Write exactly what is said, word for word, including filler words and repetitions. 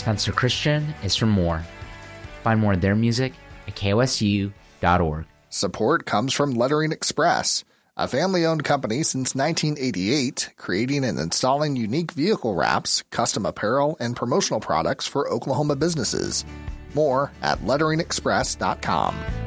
Spencer Christian is from More. Find more of their music at K O S U dot org. Support comes from Lettering Express, a family-owned company since nineteen eighty-eight, creating and installing unique vehicle wraps, custom apparel, and promotional products for Oklahoma businesses. More at lettering express dot com.